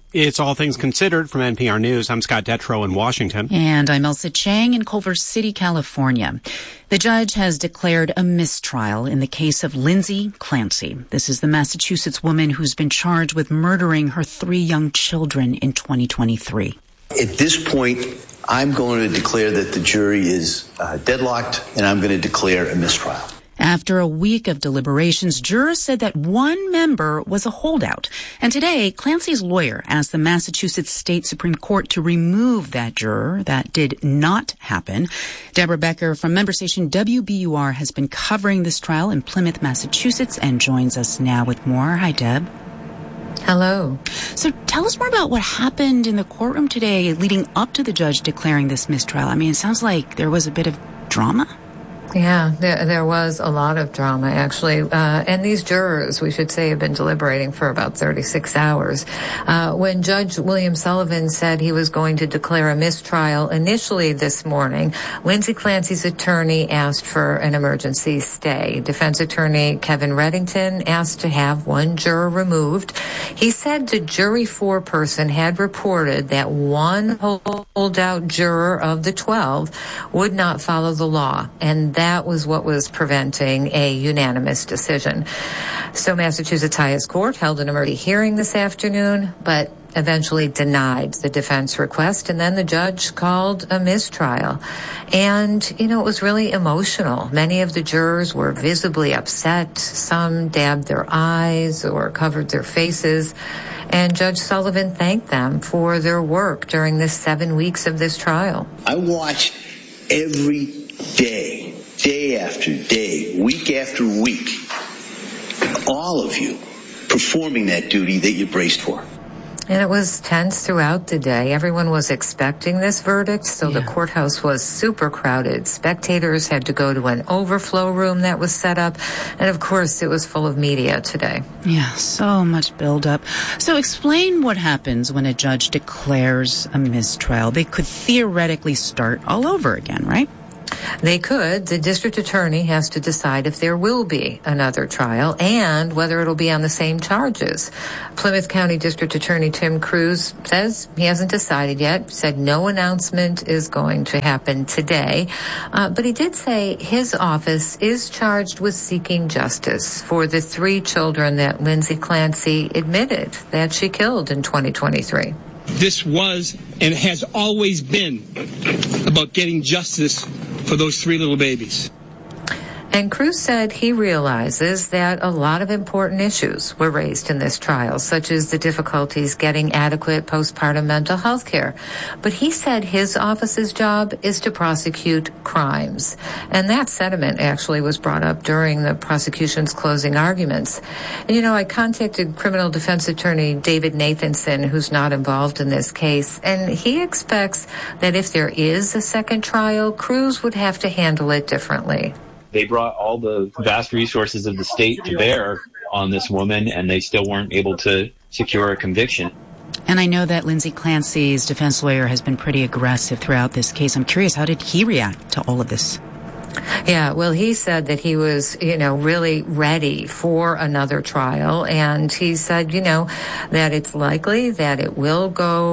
It's All Things Considered from NPR News. I'm Scott Detrow in Washington. And I'm Elsa Chang in Culver City, California. The judge has declared a mistrial in the case of Lindsay Clancy. This is the Massachusetts woman who's been charged with murdering her 3 young children in 2023. At this point, I'm going to declare that the jury is deadlocked, and I'm going to declare a mistrial. After a week of deliberations, jurors said that one member was a holdout. And today, Clancy's lawyer asked the Massachusetts State Supreme Court to remove that juror. That did not happen. Deborah Becker from member station WBUR has been covering this trial in Plymouth, Massachusetts, and joins us now with more. Hi, Deb. Hello. So tell us more about what happened in the courtroom today leading up to the judge declaring this mistrial. I mean, it sounds like there was a bit of drama. Yeah, there was a lot of drama, actually. And these jurors, we should say, have been deliberating for about 36 hours. When Judge William Sullivan said he was going to declare a mistrial initially this morning, Lindsay Clancy's attorney asked for an emergency stay. Defense attorney Kevin Reddington asked to have one juror removed. He said the jury foreperson had reported that one holdout juror of the 12 would not follow the law, and that was what was preventing a unanimous decision. So Massachusetts highest court held an emergency hearing this afternoon, but eventually denied the defense request, and then the judge called a mistrial. And, it was really emotional. Many of the jurors were visibly upset. Some dabbed their eyes or covered their faces. And Judge Sullivan thanked them for their work during the 7 weeks of this trial. I watched every day after day, week after week, all of you performing that duty that you braced for. And it was tense throughout the day. Everyone was expecting this verdict, so the courthouse was super crowded. Spectators had to go to an overflow room that was set up, and of course it was full of media today. Yeah, so much buildup. So explain what happens when a judge declares a mistrial. They could theoretically start all over again, right? They could. The district attorney has to decide if there will be another trial and whether it'll be on the same charges. Plymouth County District Attorney Tim Cruz says he hasn't decided yet, said no announcement is going to happen today. But he did say his office is charged with seeking justice for the 3 children that Lindsay Clancy admitted that she killed in 2023. This was and has always been about getting justice for those 3 little babies. And Cruz said he realizes that a lot of important issues were raised in this trial, such as the difficulties getting adequate postpartum mental health care. But he said his office's job is to prosecute crimes. And that sentiment actually was brought up during the prosecution's closing arguments. And, I contacted criminal defense attorney David Nathanson, who's not involved in this case, and he expects that if there is a second trial, Cruz would have to handle it differently. They brought all the vast resources of the state to bear on this woman, and they still weren't able to secure a conviction. And I know that Lindsay Clancy's defense lawyer has been pretty aggressive throughout this case. I'm curious, how did he react to all of this? Yeah, well, he said that he was, really ready for another trial. And he said, that it's likely that it will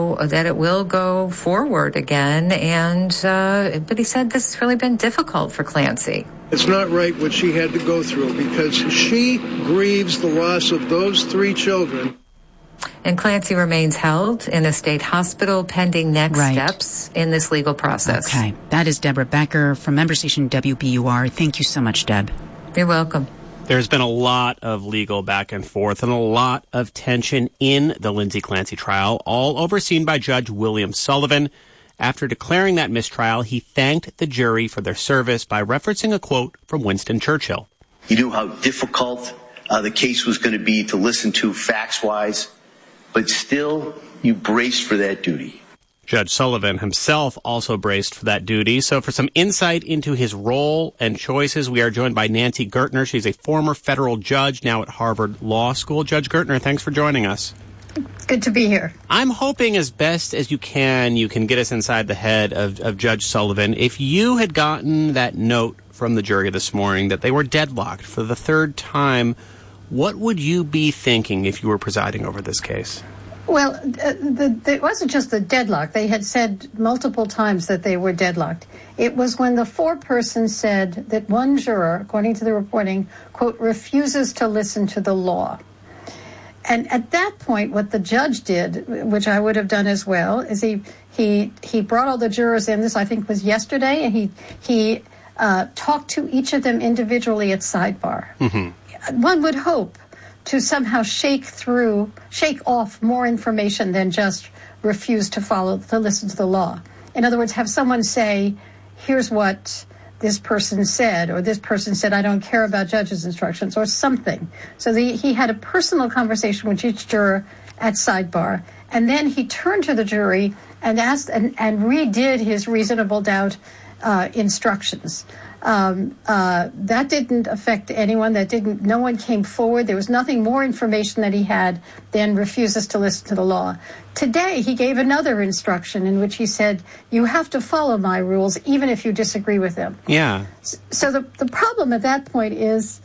go forward again. But he said this has really been difficult for Clancy. It's not right what she had to go through because she grieves the loss of those 3 children. And Clancy remains held in a state hospital pending next steps in this legal process. Okay. That is Deborah Becker from member station WBUR. Thank you so much, Deb. You're welcome. There's been a lot of legal back and forth and a lot of tension in the Lindsay Clancy trial, all overseen by Judge William Sullivan. After declaring that mistrial, he thanked the jury for their service by referencing a quote from Winston Churchill. You knew how difficult the case was going to be to listen to facts-wise, but still you braced for that duty. Judge Sullivan himself also braced for that duty. So for some insight into his role and choices, we are joined by Nancy Gertner. She's a former federal judge, now at Harvard Law School. Judge Gertner, thanks for joining us. It's good to be here. I'm hoping as best as you can get us inside the head of Judge Sullivan. If you had gotten that note from the jury this morning that they were deadlocked for the 3rd time, what would you be thinking if you were presiding over this case? Well, it wasn't just the deadlock. They had said multiple times that they were deadlocked. It was when the foreperson said that one juror, according to the reporting, quote, refuses to listen to the law. And at that point, what the judge did, which I would have done as well, is he brought all the jurors in. This, I think, was yesterday, and he talked to each of them individually at sidebar. Mm-hmm. One would hope to somehow shake off more information than just refuse to listen to the law. In other words, have someone say, here's what this person said, or this person said, I don't care about judge's instructions, or something. So he had a personal conversation with each juror at sidebar, and then he turned to the jury and asked and redid his reasonable doubt instructions. That didn't affect anyone. No one came forward. There was nothing more information that he had than refuses to listen to the law. Today, he gave another instruction in which he said, you have to follow my rules, even if you disagree with them. Yeah. So the problem at that point is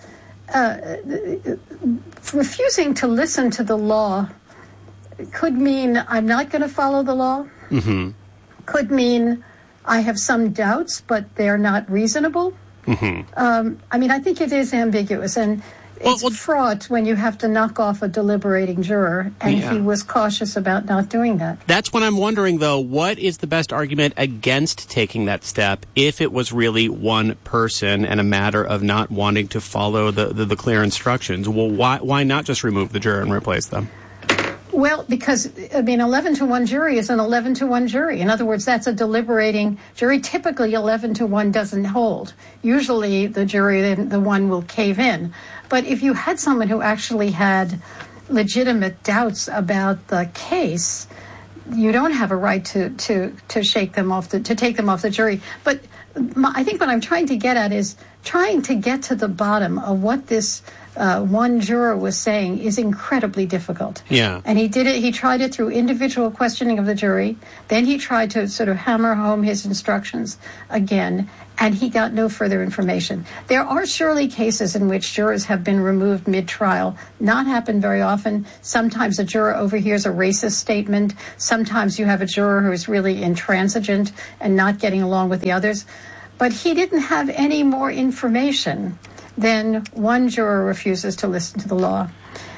refusing to listen to the law could mean I'm not going to follow the law. Mm-hmm. Could mean I have some doubts, but they're not reasonable. Mm-hmm. I think it is ambiguous, and it's fraught when you have to knock off a deliberating juror, and he was cautious about not doing that. That's what I'm wondering, though. What is the best argument against taking that step if it was really one person and a matter of not wanting to follow the clear instructions? Well, why not just remove the juror and replace them? Well, because, 11-to-1 jury is an 11-to-1 jury. In other words, that's a deliberating jury. Typically, 11-to-1 doesn't hold. Usually, the jury, the one will cave in. But if you had someone who actually had legitimate doubts about the case, you don't have a right to shake them off, to take them off the jury. But I think what I'm trying to get at is trying to get to the bottom of what this one juror was saying is incredibly difficult. Yeah. And he did it. He tried it through individual questioning of the jury. Then he tried to sort of hammer home his instructions again, and he got no further information. There are surely cases in which jurors have been removed mid-trial. Not happen very often. Sometimes a juror overhears a racist statement. Sometimes you have a juror who is really intransigent and not getting along with the others. But he didn't have any more information than one juror refuses to listen to the law.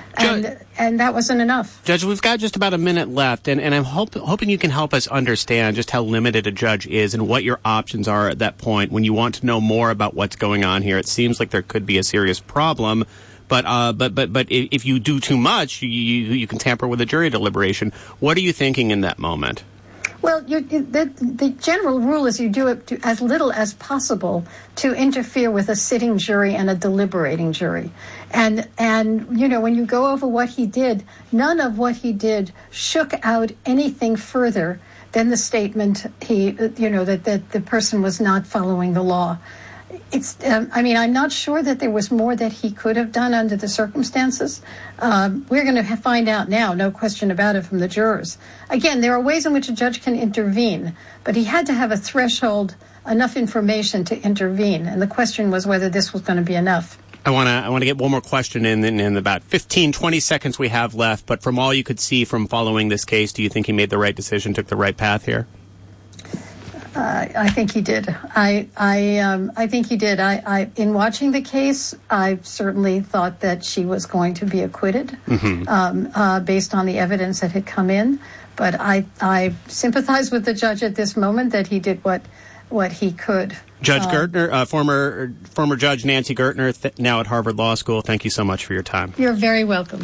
And that wasn't enough. Judge, we've got just about a minute left, and I'm hoping you can help us understand just how limited a judge is and what your options are at that point when you want to know more about what's going on here. It seems like there could be a serious problem, but if you do too much, you can tamper with a jury deliberation. What are you thinking in that moment? Well, the general rule is you do it as little as possible to interfere with a sitting jury and a deliberating jury. And when you go over what he did, none of what he did shook out anything further than the statement that the person was not following the law. I'm not sure that there was more that he could have done under the circumstances. We're going to find out now, no question about it, from the jurors. Again, there are ways in which a judge can intervene, but he had to have a threshold, enough information to intervene. And the question was whether this was going to be enough. I want to get one more question in about 15, 20 seconds we have left. But from all you could see from following this case, do you think he made the right decision, took the right path here? I think he did. I think he did. In watching the case, I certainly thought that she was going to be acquitted, based on the evidence that had come in. But I sympathize with the judge at this moment that he did what he could. Judge Gertner, former Judge Nancy Gertner, now at Harvard Law School. Thank you so much for your time. You're very welcome.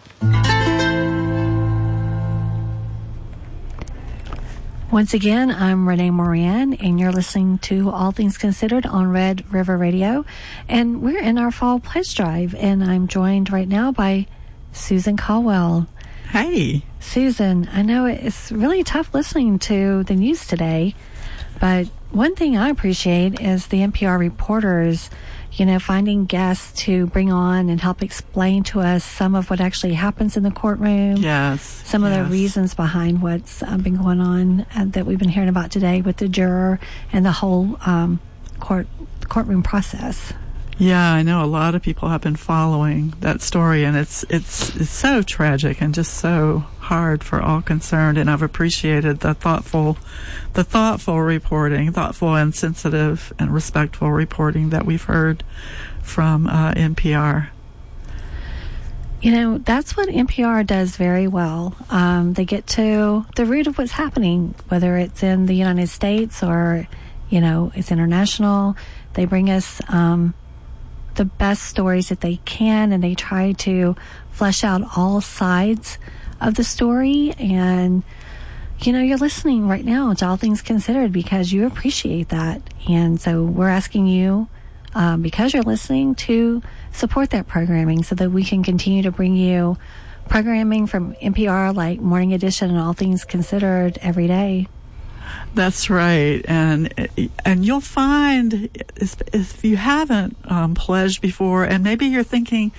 Once again, I'm Renee Moran, and you're listening to All Things Considered on Red River Radio. And we're in our fall pledge drive, and I'm joined right now by Susan Caldwell. Hey. Susan, I know it's really tough listening to the news today, but one thing I appreciate is the NPR reporters, finding guests to bring on and help explain to us some of what actually happens in the courtroom. Yes. Some of the reasons behind what's been going on that we've been hearing about today with the juror and the whole courtroom process. Yeah, I know a lot of people have been following that story, and it's so tragic and just so hard for all concerned. And I've appreciated the thoughtful reporting, thoughtful and sensitive and respectful reporting that we've heard from NPR. You know, that's what NPR does very well. They get to the root of what's happening, whether it's in the United States or, it's international. They bring us the best stories that they can, and they try to flesh out all sides of the story. And, you're listening right now to All Things Considered because you appreciate that. And so we're asking you, because you're listening, to support that programming so that we can continue to bring you programming from NPR like Morning Edition and All Things Considered every day. That's right, and you'll find if you haven't pledged before, and maybe you're thinking,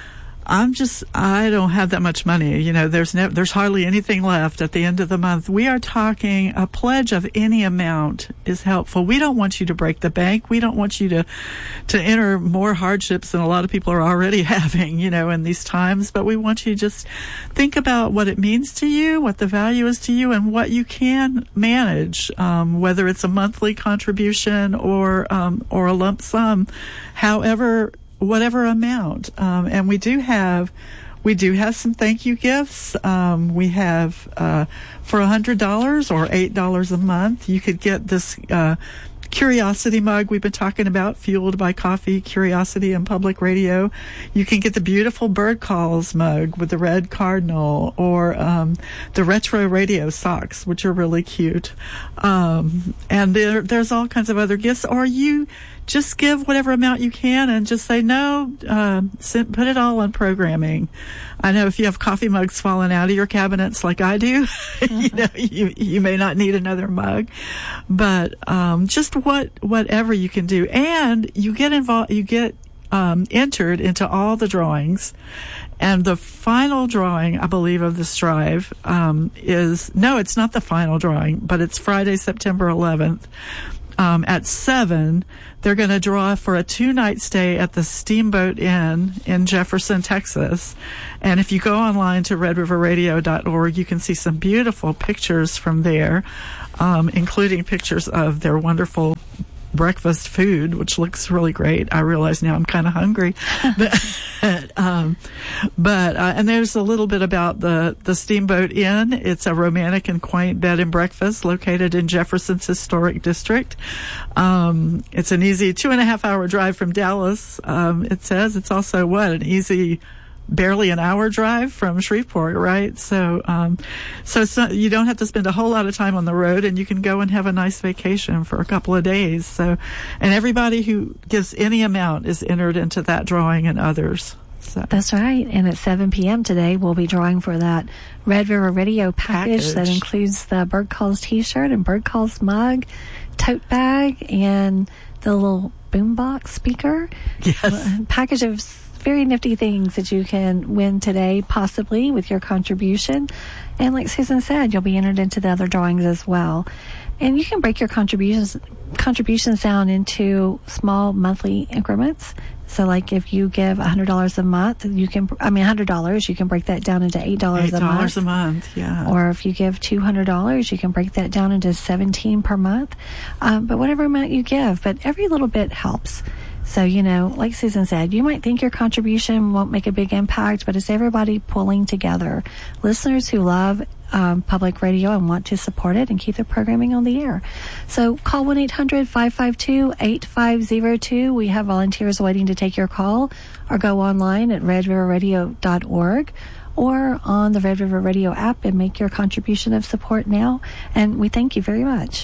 I don't have that much money. There's hardly anything left at the end of the month. We are talking a pledge of any amount is helpful. We don't want you to break the bank. We don't want you to enter more hardships than a lot of people are already having, in these times. But we want you to just think about what it means to you, what the value is to you, and what you can manage, whether it's a monthly contribution or a lump sum, whatever amount. And we do have some thank you gifts. We have, for $100 or $8 a month, you could get this, Curiosity mug we've been talking about, fueled by coffee, curiosity, and public radio. You can get the beautiful Bird Calls mug with the red cardinal, or the retro radio socks, which are really cute. And there's all kinds of other gifts. Or you just give whatever amount you can and just say, no, put it all on programming. I know if you have coffee mugs falling out of your cabinets like I do, you may not need another mug, but just whatever you can do. And you get involved, entered into all the drawings. And the final drawing, I believe, of the Strive it's not the final drawing, but it's Friday, September 11th. At 7, they're going to draw for a 2-night stay at the Steamboat Inn in Jefferson, Texas. And if you go online to redriverradio.org, you can see some beautiful pictures from there, including pictures of their wonderful breakfast food, which looks really great. I realize now I'm kind of hungry, but and there's a little bit about the Steamboat Inn. It's a romantic and quaint bed and breakfast located in Jefferson's historic district. It's an easy 2.5 hour drive from Dallas. It says it's also an easy barely an hour drive from Shreveport, right? So you don't have to spend a whole lot of time on the road, and you can go and have a nice vacation for a couple of days. So, and everybody who gives any amount is entered into that drawing, and others. So. That's right. And at 7 p.m. today, we'll be drawing for that Red River Radio package that includes the Bird Calls t-shirt and Bird Calls mug, tote bag, and the little boombox speaker. Yes. Package of very nifty things that you can win today, possibly with your contribution. And like Susan said, you'll be entered into the other drawings as well. And you can break your contributions down into small monthly increments. So like if you give $100 a month, $100, you can break that down into $8 a month. $8 a month, yeah. Or if you give $200, you can break that down into $17 per month. But whatever amount you give, but every little bit helps. So, like Susan said, you might think your contribution won't make a big impact, but it's everybody pulling together. Listeners who love public radio and want to support it and keep the programming on the air. So call 1-800-552-8502. We have volunteers waiting to take your call, or go online at redriverradio.org or on the Red River Radio app and make your contribution of support now. And we thank you very much.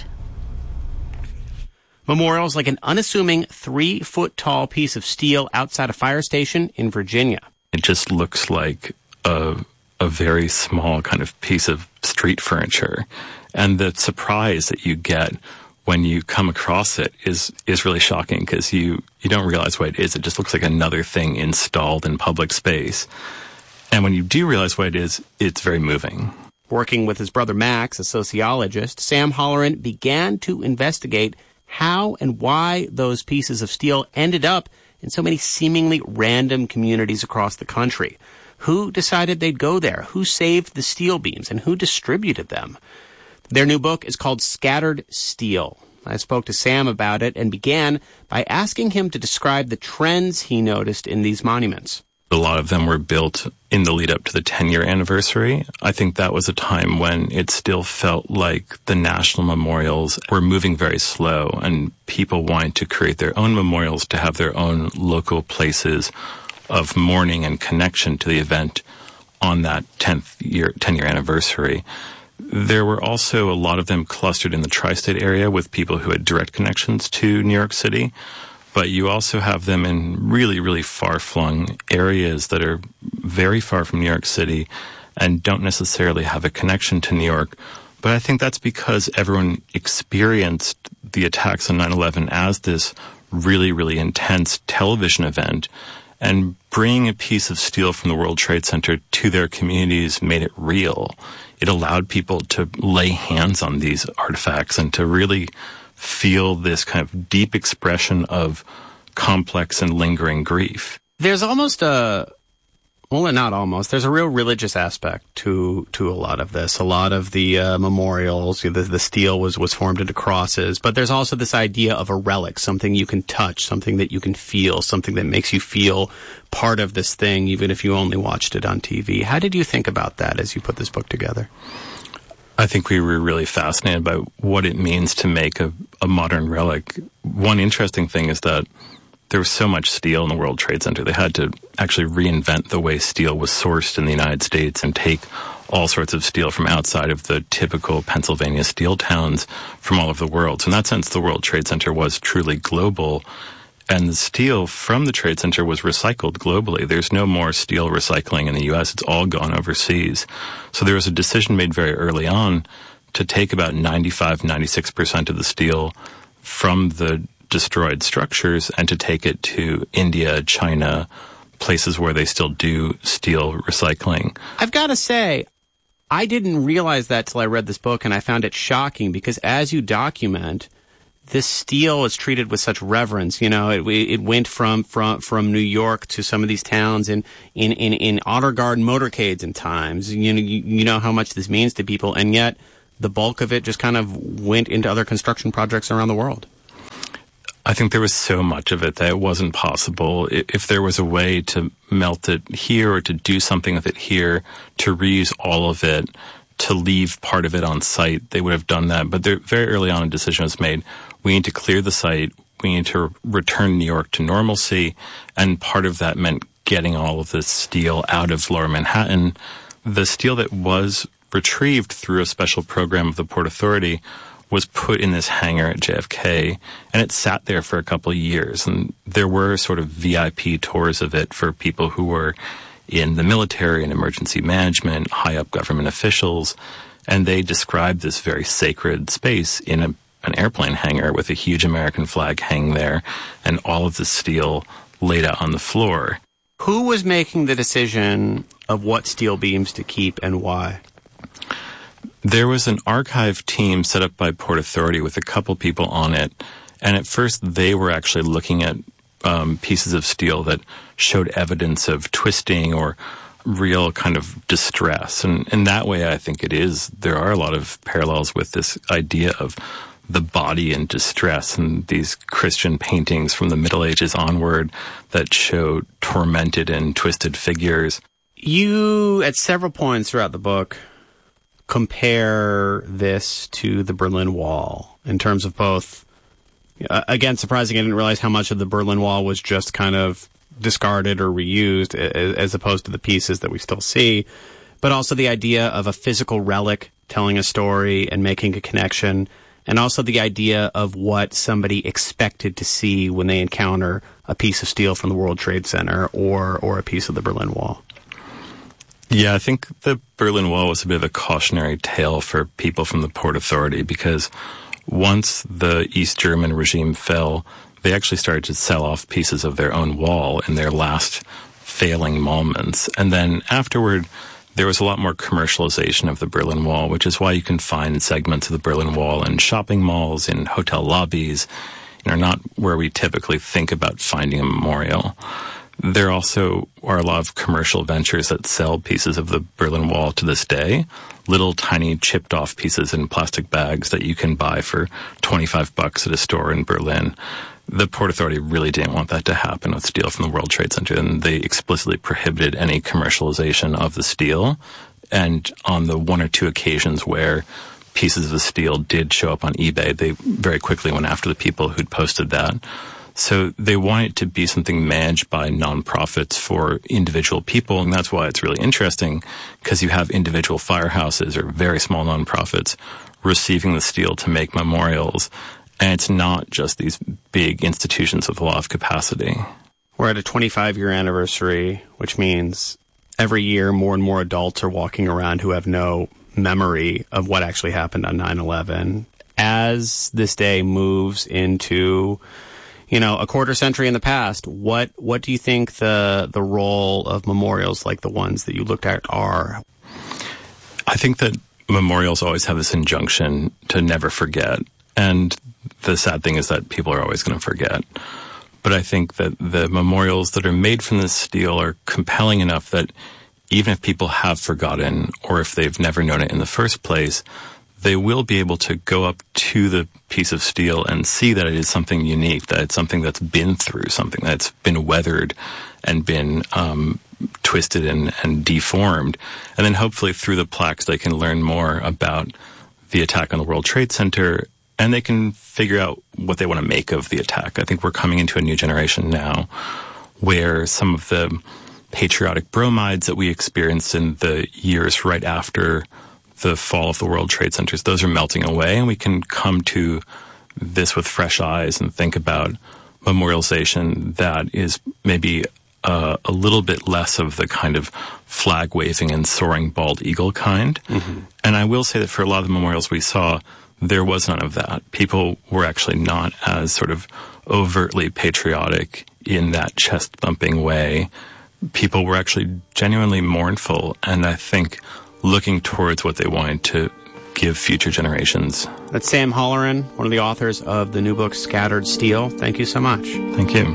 Memorials like an unassuming 3-foot-tall piece of steel outside a fire station in Virginia. It just looks like a very small kind of piece of street furniture. And the surprise that you get when you come across it is really shocking, because you don't realize what it is. It just looks like another thing installed in public space. And when you do realize what it is, it's very moving. Working with his brother Max, a sociologist, Sam Holleran began to investigate how and why those pieces of steel ended up in so many seemingly random communities across the country? Who decided they'd go there? Who saved the steel beams, and who distributed them? Their new book is called Scattered Steel. I spoke to Sam about it and began by asking him to describe the trends he noticed in these monuments. A lot of them were built in the lead up to the 10-year anniversary. I think that was a time when it still felt like the national memorials were moving very slow, and people wanted to create their own memorials to have their own local places of mourning and connection to the event on that 10-year anniversary. There were also a lot of them clustered in the tri-state area with people who had direct connections to New York City. But you also have them in really, really far-flung areas that are very far from New York City and don't necessarily have a connection to New York. But I think that's because everyone experienced the attacks on 9/11 as this really, really intense television event. And bringing a piece of steel from the World Trade Center to their communities made it real. It allowed people to lay hands on these artifacts and to really feel this kind of deep expression of complex and lingering grief. There's almost a, well, not almost, there's a real religious aspect to a lot of this. A lot of the memorials, the steel was formed into crosses, but there's also this idea of a relic, something you can touch, something that you can feel, something that makes you feel part of this thing, even if you only watched it on TV. How did you think about that as you put this book together? I think we were really fascinated by what it means to make a modern relic. One interesting thing is that there was so much steel in the World Trade Center, they had to actually reinvent the way steel was sourced in the United States and take all sorts of steel from outside of the typical Pennsylvania steel towns from all over the world. So in that sense, the World Trade Center was truly global. And the steel from the Trade Center was recycled globally. There's no more steel recycling in the U.S. It's all gone overseas. So there was a decision made very early on to take about 96% of the steel from the destroyed structures and to take it to India, China, places where they still do steel recycling. I've got to say, I didn't realize that till I read this book, and I found it shocking because as you document, this steel is treated with such reverence. You know, it went from New York to some of these towns in Honor Guard motorcades in times. You know how much this means to people, and yet the bulk of it just kind of went into other construction projects around the world. I think there was so much of it that it wasn't possible. If there was a way to melt it here or to do something with it here, to reuse all of it, to leave part of it on site, they would have done that. But very early on, a decision was made. We need to clear the site. We need to return New York to normalcy. And part of that meant getting all of this steel out of Lower Manhattan. The steel that was retrieved through a special program of the Port Authority was put in this hangar at JFK, and it sat there for a couple of years. And there were sort of VIP tours of it for people who were in the military and emergency management, high-up government officials, and they described this very sacred space in an airplane hangar with a huge American flag hanging there and all of the steel laid out on the floor. Who was making the decision of what steel beams to keep and why? There was an archive team set up by Port Authority with a couple people on it, and at first they were actually looking at pieces of steel that showed evidence of twisting or real kind of distress. And in that way, I think there are a lot of parallels with this idea of the body in distress and these Christian paintings from the Middle Ages onward that show tormented and twisted figures. You, at several points throughout the book, compare this to the Berlin Wall in terms of both, again, surprising, I didn't realize how much of the Berlin Wall was just kind of discarded or reused as opposed to the pieces that we still see, but also the idea of a physical relic telling a story and making a connection, and also the idea of what somebody expected to see when they encounter a piece of steel from the World Trade Center or a piece of the Berlin Wall. Yeah, I think the Berlin Wall was a bit of a cautionary tale for people from the Port Authority because once the East German regime fell, they actually started to sell off pieces of their own wall in their last failing moments. And then afterward, there was a lot more commercialization of the Berlin Wall, which is why you can find segments of the Berlin Wall in shopping malls, in hotel lobbies, location are not where we typically think about finding a memorial. There also are a lot of commercial ventures that sell pieces of the Berlin Wall to this day, little tiny chipped off pieces in plastic bags that you can buy for $25 at a store in Berlin. The Port Authority really didn't want that to happen with steel from the World Trade Center, and they explicitly prohibited any commercialization of the steel. And on the one or two occasions where pieces of the steel did show up on eBay, they very quickly went after the people who'd posted that. So they want it to be something managed by nonprofits for individual people, and that's why it's really interesting, because you have individual firehouses or very small nonprofits receiving the steel to make memorials, and it's not just these big institutions with a lot of capacity. We're at a 25-year anniversary, which means every year more and more adults are walking around who have no memory of what actually happened on 9/11. As this day moves into a quarter century in the past, what do you think the role of memorials like the ones that you looked at are? I think that memorials always have this injunction to never forget. And the sad thing is that people are always going to forget. But I think that the memorials that are made from this steel are compelling enough that even if people have forgotten, or if they've never known it in the first place, they will be able to go up to the piece of steel and see that it is something unique, that it's something that's been through something, that's been weathered and been twisted and deformed. And then hopefully through the plaques they can learn more about the attack on the World Trade Center, and they can figure out what they want to make of the attack. I think we're coming into a new generation now where some of the patriotic bromides that we experienced in the years right after the fall of the World Trade Centers, those are melting away, and we can come to this with fresh eyes and think about memorialization that is maybe a little bit less of the kind of flag-waving and soaring bald eagle kind. Mm-hmm. And I will say that for a lot of the memorials we saw, there was none of that. People were actually not as sort of overtly patriotic in that chest-thumping way. People were actually genuinely mournful, and I think looking towards what they wanted to give future generations. That's Sam Halloran, one of the authors of the new book, Scattered Steel. Thank you so much. Thank you.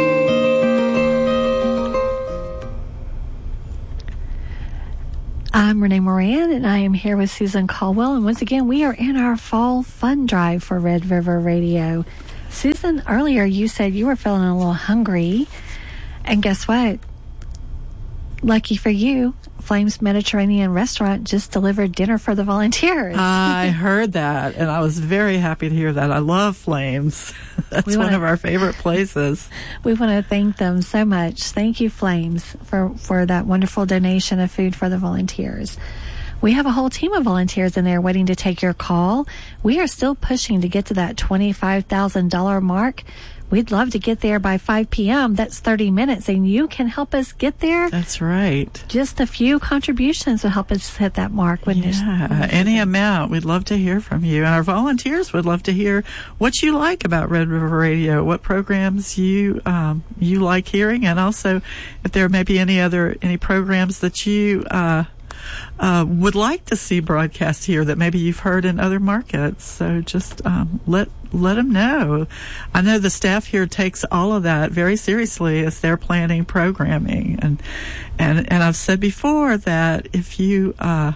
I'm Renee Moran, and I am here with Susan Caldwell. And once again, we are in our fall fun drive for Red River Radio. Susan, earlier you said you were feeling a little hungry. And guess what? Lucky for you, Flames Mediterranean Restaurant just delivered dinner for the volunteers. I heard that, and I was very happy to hear that. I love Flames. That's one of our favorite places. We want to thank them so much. Thank you, Flames, for that wonderful donation of food for the volunteers. We have a whole team of volunteers in there waiting to take your call. We are still pushing to get to that $25,000 mark. We'd love to get there by 5 p.m. That's 30 minutes, and you can help us get there. That's right. Just a few contributions will help us hit that mark, wouldn't it? Yeah, any amount. We'd love to hear from you. And our volunteers would love to hear what you like about Red River Radio, what programs you like hearing, and also if there may be any programs that you would like to see broadcast here that maybe you've heard in other markets. So just let them know. I know the staff here takes all of that very seriously as they're planning programming, and I've said before that if you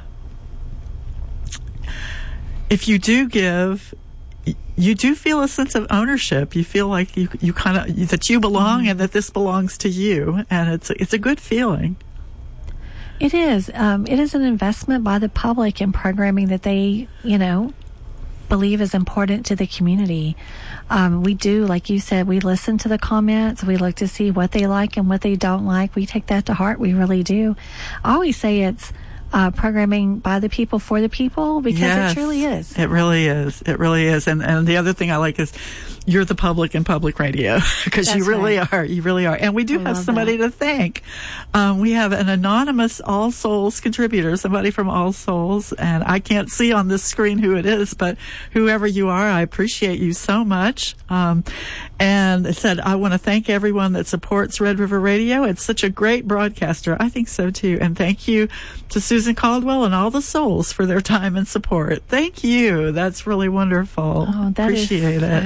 do give, you do feel a sense of ownership. You feel like you kind of that you belong, and that this belongs to you, and it's a good feeling. It is. It is an investment by the public in programming that they, believe is important to the community. We do, like you said, we listen to the comments. We look to see what they like and what they don't like. We take that to heart. We really do. I always say it's programming by the people for the people, because it truly is. It really is. It really is. And the other thing I like is you're the public in public radio, because you really are. You really are. And we do have somebody to thank. We have an anonymous All Souls contributor, somebody from All Souls, and I can't see on this screen who it is, but whoever you are, I appreciate you so much. And it said, I want to thank everyone that supports Red River Radio. It's such a great broadcaster. I think so too. And thank you to Susan Caldwell and all the souls for their time and support. Thank you. That's really wonderful. Oh, that appreciate is so it. Nice.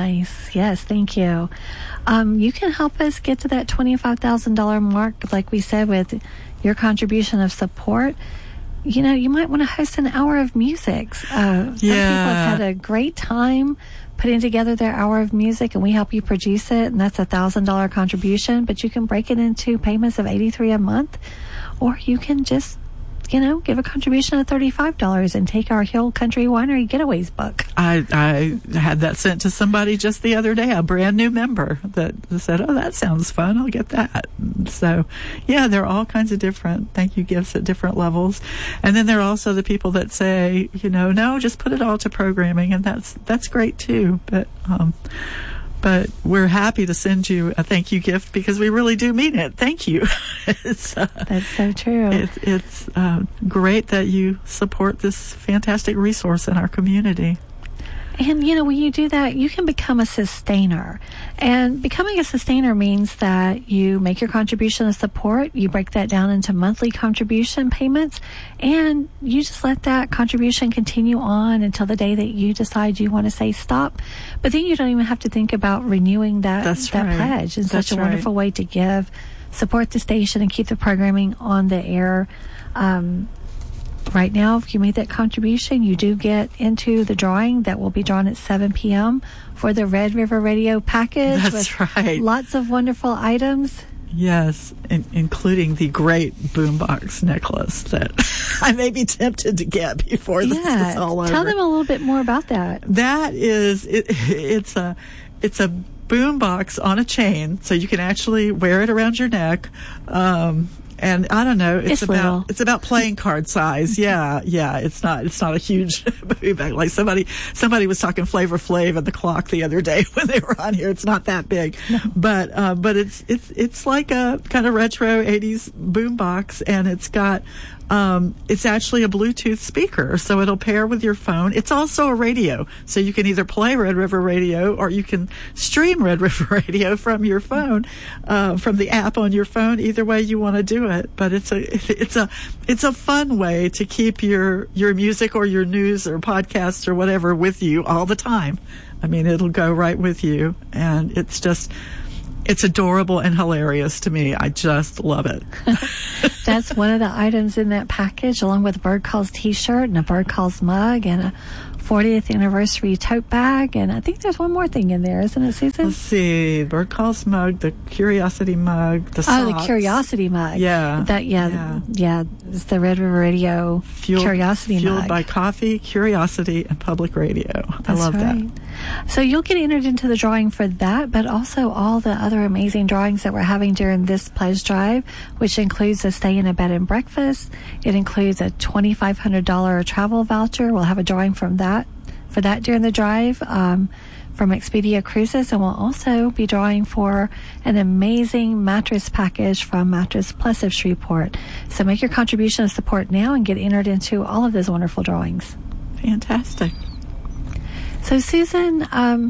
Nice. Yes, thank you. You can help us get to that $25,000 mark, like we said, with your contribution of support. You know, you might want to host an hour of music. Some people have had a great time putting together their hour of music, and we help you produce it, and that's $1,000 contribution. But you can break it into payments of $83 a month, or you can just, you know, give a contribution of $35 and take our Hill Country Winery Getaways book. I had that sent to somebody just the other day, a brand new member that said, "Oh, that sounds fun. I'll get that." So, yeah, there are all kinds of different thank you gifts at different levels. And then there are also the people that say, you know, no, just put it all to programming, and that's great too. But we're happy to send you a thank you gift because we really do mean it. Thank you. That's so true. It's great that you support this fantastic resource in our community. And, you know, when you do that, you can become a sustainer. And becoming a sustainer means that you make your contribution of support, you break that down into monthly contribution payments, and you just let that contribution continue on until the day that you decide you want to say stop. But then you don't even have to think about renewing that pledge. It's such a wonderful way to give, support the station, and keep the programming on the air. Right now, if you made that contribution, you do get into the drawing that will be drawn at 7 p.m. for the Red River Radio package. That's right. Lots of wonderful items. Yes, including the great boombox necklace that I may be tempted to get before this is all over. Tell them a little bit more about that. That is, it's a boombox on a chain, so you can actually wear it around your neck. And I don't know, it's about playing card size. Yeah. It's not a huge bag. Like somebody was talking Flavor Flav at the clock the other day when they were on here. It's not that big, no. But it's like a kind of retro 80s boombox, and it's got, it's actually a Bluetooth speaker, so it'll pair with your phone. It's also a radio, so you can either play Red River Radio or you can stream Red River Radio from your phone, from the app on your phone. Either way you want to do it, but it's a fun way to keep your music or your news or podcasts or whatever with you all the time. I mean, it'll go right with you, and it's adorable and hilarious to me. I just love it. That's one of the items in that package, along with a Bird Calls t-shirt and a Bird Calls mug and a 40th anniversary tote bag. And I think there's one more thing in there, isn't it, Susan? Let's see. Bird Calls mug, the Curiosity mug, the socks. Oh, the Curiosity mug. Yeah. Yeah. It's the Red River Radio Curiosity mug. Fueled by coffee, curiosity, and public radio. I love that. So you'll get entered into the drawing for that, but also all the other amazing drawings that we're having during this pledge drive, which includes a stay in a bed and breakfast. It includes a $2,500 travel voucher. We'll have a drawing for that during the drive from Expedia Cruises, and we'll also be drawing for an amazing mattress package from Mattress Plus of Shreveport. So make your contribution of support now and get entered into all of those wonderful drawings. Fantastic. So, Susan,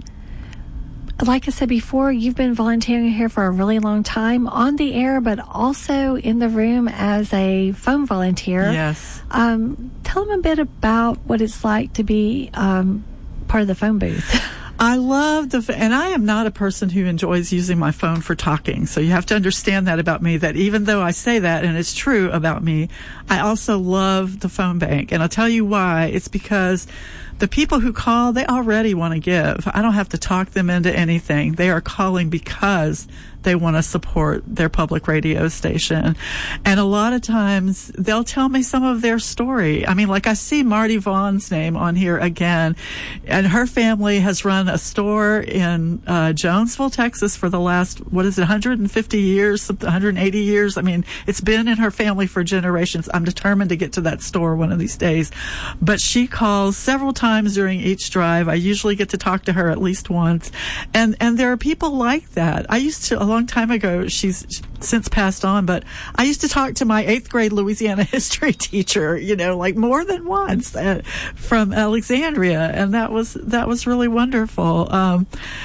like I said before, you've been volunteering here for a really long time on the air, but also in the room as a phone volunteer. Yes. Tell them a bit about what it's like to be part of the phone booth. I love and I am not a person who enjoys using my phone for talking. So you have to understand that about me, that even though I say that and it's true about me, I also love the phone bank. And I'll tell you why. It's because the people who call, they already want to give. I don't have to talk them into anything. They are calling because they want to support their public radio station. And a lot of times they'll tell me some of their story. I mean, like I see Marty Vaughn's name on here again, and her family has run a store in Jonesville, Texas for the last, 150 years, 180 years. I mean, it's been in her family for generations. I'm determined to get to that store one of these days. But she calls several times during each drive. I usually get to talk to her at least once. And there are people like that. I used to, a long time ago, she's since passed on, but I used to talk to my 8th grade Louisiana history teacher, like more than once from Alexandria. And that was really wonderful. And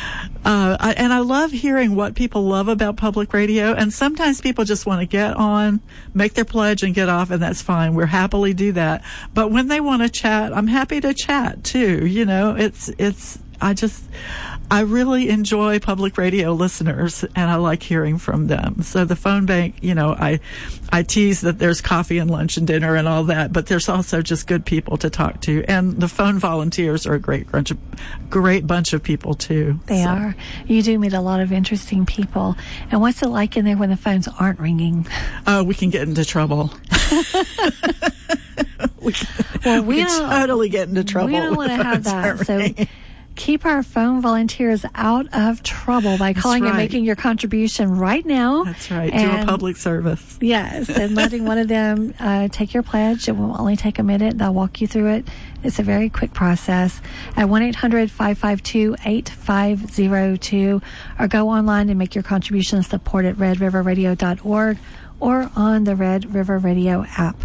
I love hearing what people love about public radio. And sometimes people just want to get on, make their pledge and get off, and that's fine. We'll happily do that. But when they want to chat, I'm happy to chat too. I really enjoy public radio listeners, and I like hearing from them. So the phone bank, I tease that there's coffee and lunch and dinner and all that, but there's also just good people to talk to. And the phone volunteers are a great bunch of people too. They are. You do meet a lot of interesting people. And what's it like in there when the phones aren't ringing? We can get into trouble. we totally get into trouble. We don't want to have that. So keep our phone volunteers out of trouble by calling and making your contribution right now. That's right. Do a public service. Yes, and letting one of them take your pledge. It will only take a minute. They'll walk you through it. It's a very quick process at 1-800-552-8502, or go online and make your contribution support at redriverradio.org or on the Red River Radio app.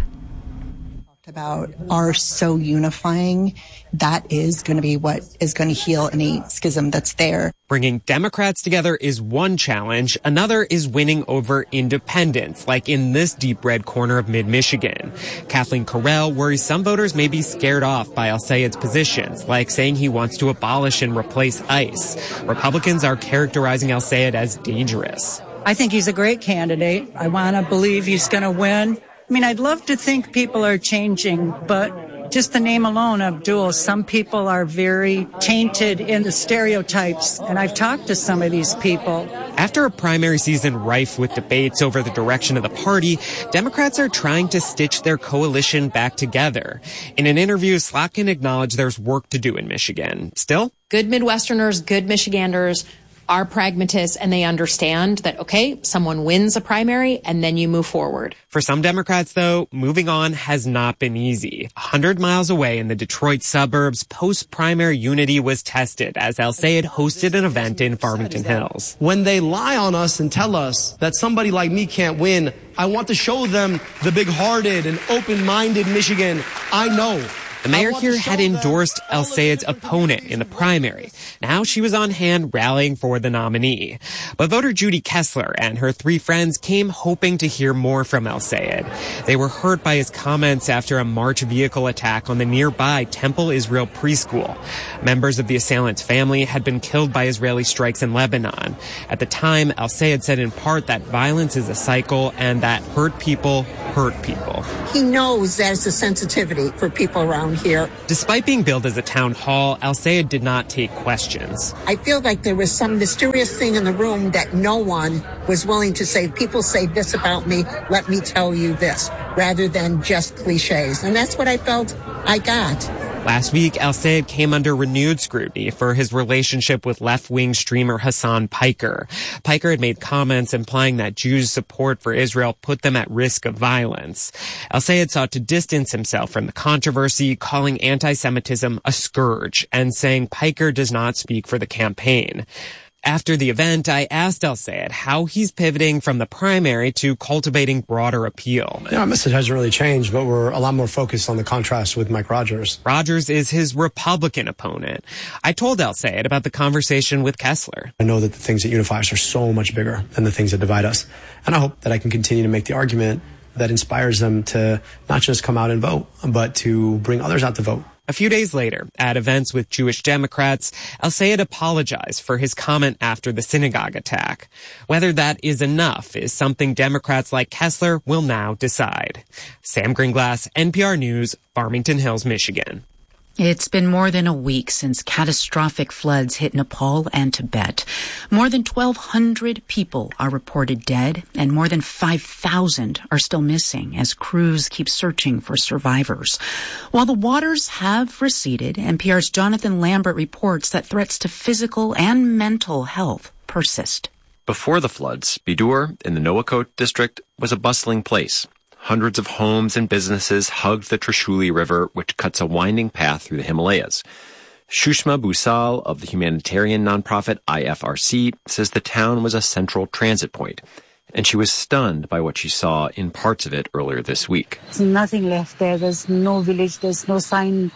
About are so unifying. That is going to be what is going to heal any schism that's there. Bringing Democrats together is one challenge. Another is winning over independents, like in this deep red corner of mid-Michigan. Kathleen Carell worries some voters may be scared off by Al-Sayed's positions, like saying he wants to abolish and replace ICE. Republicans are characterizing Al-Sayed as dangerous. I think he's a great candidate. I want to believe he's going to win. I mean, I'd love to think people are changing, but just the name alone, Abdul, some people are very tainted in the stereotypes, and I've talked to some of these people. After a primary season rife with debates over the direction of the party, Democrats are trying to stitch their coalition back together. In an interview, Slotkin acknowledged there's work to do in Michigan. Still, good Midwesterners, good Michiganders are pragmatists, and they understand that, okay, someone wins a primary and then you move forward. For some Democrats, though, moving on has not been easy. 100 miles away in the Detroit suburbs, post-primary unity was tested as Al-Sayed hosted an event in Farmington Hills. When they lie on us and tell us that somebody like me can't win, I want to show them the big-hearted and open-minded Michigan I know. The mayor here had endorsed Al-Sayed's opponent in the primary. Now she was on hand rallying for the nominee. But voter Judy Kessler and her three friends came hoping to hear more from Al-Sayed. They were hurt by his comments after a March vehicle attack on the nearby Temple Israel preschool. Members of the assailant's family had been killed by Israeli strikes in Lebanon. At the time, Al-Sayed said in part that violence is a cycle and that hurt people hurt people. He knows there's a sensitivity for people around here. Despite being billed as a town hall, Al-Sayed did not take questions. I feel like there was some mysterious thing in the room that no one was willing to say. People say this about me, let me tell you this, rather than just cliches. And that's what I felt I got. Last week, Al-Sayed came under renewed scrutiny for his relationship with left-wing streamer Hassan Piker. Piker had made comments implying that Jews' support for Israel put them at risk of violence. Al-Sayed sought to distance himself from the controversy, calling anti-Semitism a scourge and saying Piker does not speak for the campaign. After the event, I asked Al-Sayed how he's pivoting from the primary to cultivating broader appeal. Our message hasn't really changed, but we're a lot more focused on the contrast with Mike Rogers. Rogers is his Republican opponent. I told Al-Sayed about the conversation with Kessler. I know that the things that unify us are so much bigger than the things that divide us. And I hope that I can continue to make the argument that inspires them to not just come out and vote, but to bring others out to vote. A few days later, at events with Jewish Democrats, Al-Sayed apologized for his comment after the synagogue attack. Whether that is enough is something Democrats like Kessler will now decide. Sam Greenglass, NPR News, Farmington Hills, Michigan. It's been more than a week since catastrophic floods hit Nepal and Tibet. More than 1,200 people are reported dead, and more than 5,000 are still missing as crews keep searching for survivors. While the waters have receded, NPR's Jonathan Lambert reports that threats to physical and mental health persist. Before the floods, Bidur in the Nuwakot district was a bustling place. Hundreds of homes and businesses hugged the Trishuli River, which cuts a winding path through the Himalayas. Shushma Busal of the humanitarian nonprofit IFRC says the town was a central transit point, and she was stunned by what she saw in parts of it earlier this week. There's nothing left there. There's no village. There's no sign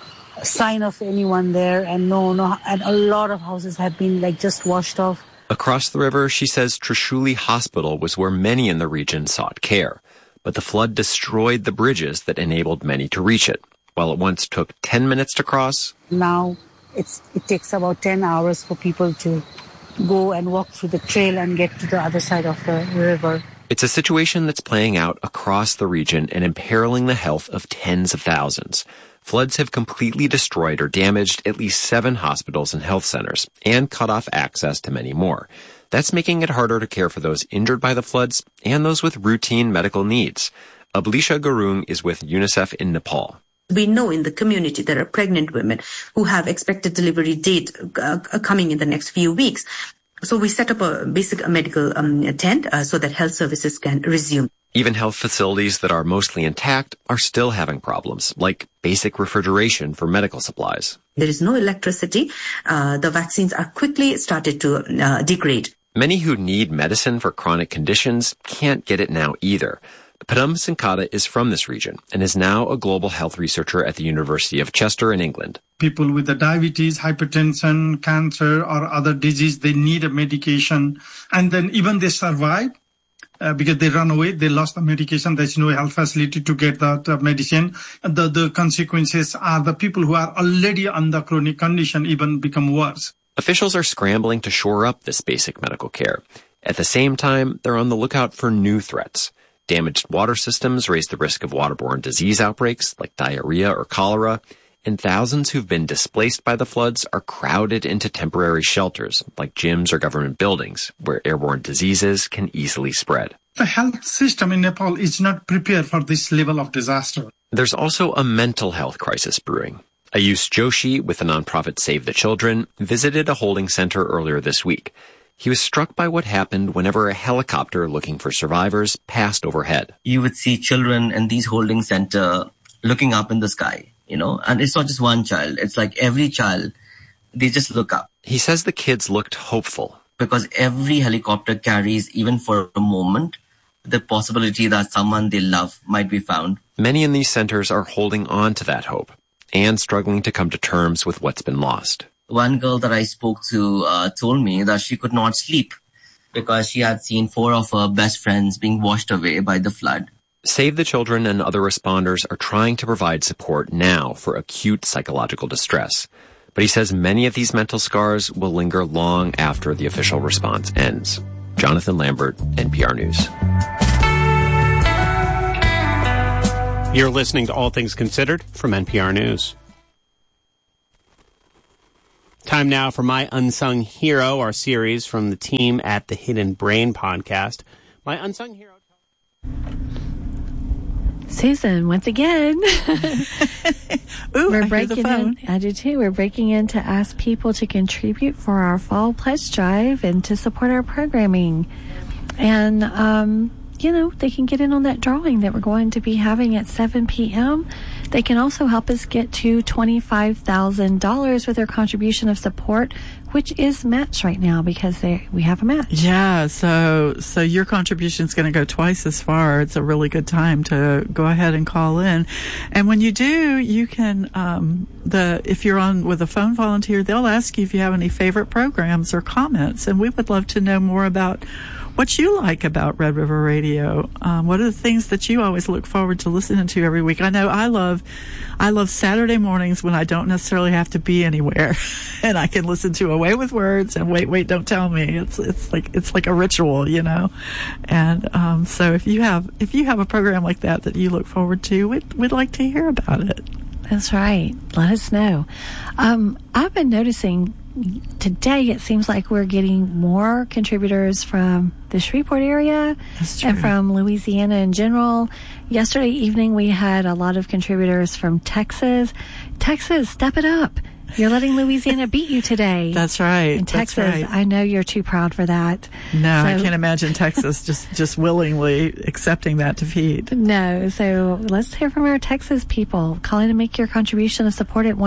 of anyone there, and and a lot of houses have been just washed off. Across the river, she says Trishuli Hospital was where many in the region sought care. But the flood destroyed the bridges that enabled many to reach it. While it once took 10 minutes to cross, now it takes about 10 hours for people to go and walk through the trail and get to the other side of the river. It's a situation that's playing out across the region and imperiling the health of tens of thousands. Floods have completely destroyed or damaged at least 7 hospitals and health centers and cut off access to many more. That's making it harder to care for those injured by the floods and those with routine medical needs. Ablisha Gurung is with UNICEF in Nepal. We know in the community there are pregnant women who have expected delivery date coming in the next few weeks. So we set up a basic medical tent so that health services can resume. Even health facilities that are mostly intact are still having problems, like basic refrigeration for medical supplies. There is no electricity. The vaccines are quickly started to degrade. Many who need medicine for chronic conditions can't get it now either. Padam Sinkata is from this region and is now a global health researcher at the University of Chester in England. People with the diabetes, hypertension, cancer, or other disease, they need a medication. And then even they survive because they run away, they lost the medication. There's no health facility to get that medicine. The consequences are the people who are already under chronic condition even become worse. Officials are scrambling to shore up this basic medical care. At the same time, they're on the lookout for new threats. Damaged water systems raise the risk of waterborne disease outbreaks like diarrhea or cholera, and thousands who've been displaced by the floods are crowded into temporary shelters like gyms or government buildings where airborne diseases can easily spread. The health system in Nepal is not prepared for this level of disaster. There's also a mental health crisis brewing. Ayush Joshi with the nonprofit Save the Children visited a holding center earlier this week. He was struck by what happened whenever a helicopter looking for survivors passed overhead. You would see children in these holding center looking up in the sky, and it's not just one child. It's like every child, they just look up. He says the kids looked hopeful. Because every helicopter carries, even for a moment, the possibility that someone they love might be found. Many in these centers are holding on to that hope and struggling to come to terms with what's been lost. One girl that I spoke to told me that she could not sleep because she had seen 4 of her best friends being washed away by the flood. Save the Children and other responders are trying to provide support now for acute psychological distress. But he says many of these mental scars will linger long after the official response ends. Jonathan Lambert, NPR News. You're listening to All Things Considered from NPR News. Time now for My Unsung Hero, our series from the team at the Hidden Brain podcast. My Unsung Hero... Susan, once again, we're breaking in. I do too. We're breaking in to ask people to contribute for our fall pledge drive and to support our programming. And, they can get in on that drawing that we're going to be having at 7 p.m. They can also help us get to $25,000 with their contribution of support, which is matched right now because we have a match. Yeah, so your contribution is going to go twice as far. It's a really good time to go ahead and call in. And when you do, you can, if you're on with a phone volunteer, they'll ask you if you have any favorite programs or comments. And we would love to know more about what you like about Red River Radio. What are the things that you always look forward to listening to every week? I know I love Saturday mornings when I don't necessarily have to be anywhere and I can listen to Away with Words and Wait, Don't Tell Me. It's like a ritual, And so if you have a program like that you look forward to, we'd like to hear about it. That's right. Let us know. I've been noticing today it seems like we're getting more contributors from the Shreveport area and from Louisiana in general. Yesterday evening we had a lot of contributors from Texas. Texas, step it up. You're letting Louisiana beat you today. That's right. In Texas, right. I know you're too proud for that. No, I can't imagine Texas just willingly accepting that defeat. No, so let's hear from our Texas people. Calling to make your contribution of support at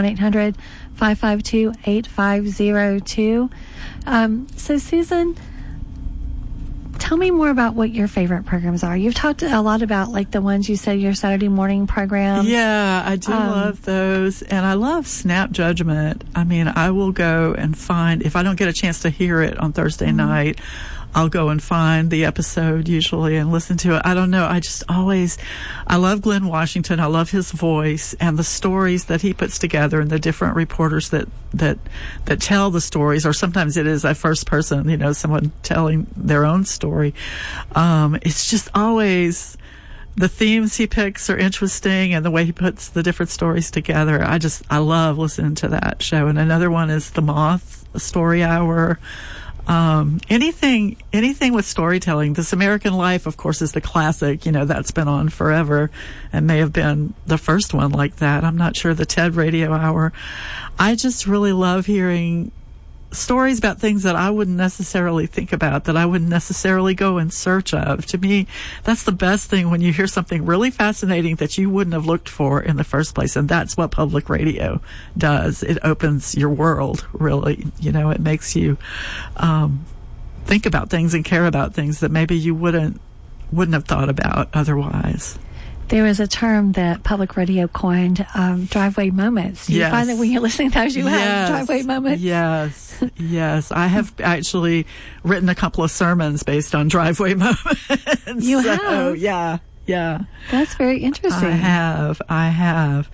1-800-552-8502. So Susan, tell me more about what your favorite programs are. You've talked a lot about the ones you said, your Saturday morning program. Yeah, I do love those. And I love Snap Judgment. I mean, I will go and find, if I don't get a chance to hear it on Thursday night, I'll go and find the episode usually and listen to it. I don't know. I love Glenn Washington. I love his voice and the stories that he puts together and the different reporters that tell the stories, or sometimes it is a first person, someone telling their own story. It's just always, the themes he picks are interesting, and the way he puts the different stories together. I love listening to that show. And another one is The Moth Story Hour. Anything with storytelling. This American Life, of course, is the classic. That's been on forever and may have been the first one like that. I'm not sure. The TED Radio Hour. I just really love hearing stories about things that I wouldn't necessarily think about, that I wouldn't necessarily go in search of. To me, that's the best thing, when you hear something really fascinating that you wouldn't have looked for in the first place. And that's what public radio does. It opens your world, really. It makes you think about things and care about things that maybe you wouldn't have thought about otherwise. There was a term that public radio coined, driveway moments. Do you find that when you're listening to those, you have driveway moments? Yes. I have actually written a couple of sermons based on driveway moments. You have? Yeah. That's very interesting. I have.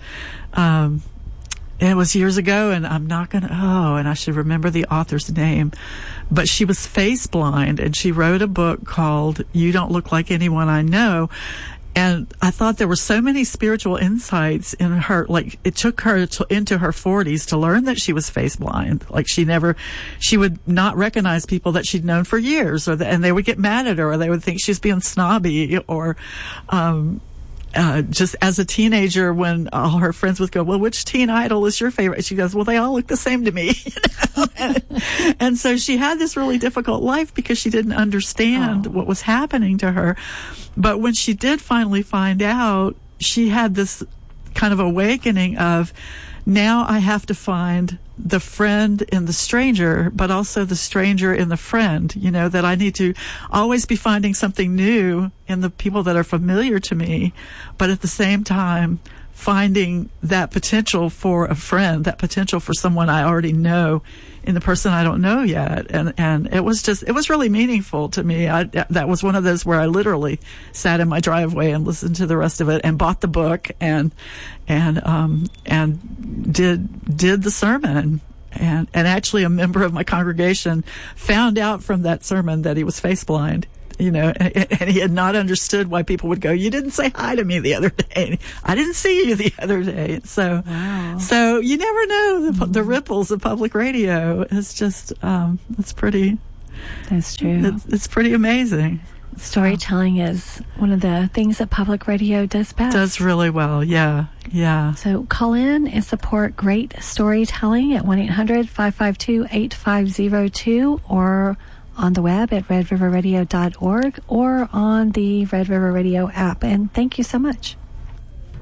It was years ago, and and I should remember the author's name, but she was face blind, and she wrote a book called You Don't Look Like Anyone I Know. And I thought there were so many spiritual insights in her. Like, it took her into her 40s to learn that she was face blind. Like, she would not recognize people that she'd known for years, and they would get mad at her, or they would think she's being snobby, or, just as a teenager, when all her friends would go, well, which teen idol is your favorite? She goes, well, they all look the same to me. And so she had this really difficult life because she didn't understand what was happening to her. But when she did finally find out, she had this kind of awakening of, now I have to find the friend in the stranger, but also the stranger in the friend, that I need to always be finding something new in the people that are familiar to me, but at the same time finding that potential for a friend, that potential for someone I already know in the person I don't know yet. And it was really meaningful to me. That was one of those where I literally sat in my driveway and listened to the rest of it and bought the book and did the sermon. And actually a member of my congregation found out from that sermon that he was face blind. And he had not understood why people would go, you didn't say hi to me the other day. I didn't see you the other day. So you never know the ripples of public radio. It's just, it's pretty. That's true. It's pretty amazing. Storytelling is one of the things that public radio does best. Does really well, yeah. So call in and support great storytelling at 1-800-552-8502 or on the web at redriverradio.org or on the Red River Radio app. And thank you so much.